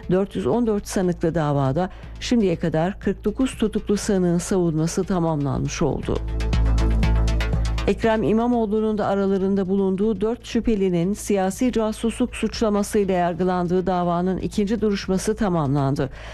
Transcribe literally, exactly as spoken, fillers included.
dört yüz on dört sanıklı davada şimdiye kadar kırk dokuz tutuklu sanığın savunması tamamlanmış oldu. Ekrem İmamoğlu'nun da aralarında bulunduğu dört şüphelinin siyasi casusluk suçlamasıyla yargılandığı davanın ikinci duruşması tamamlandı.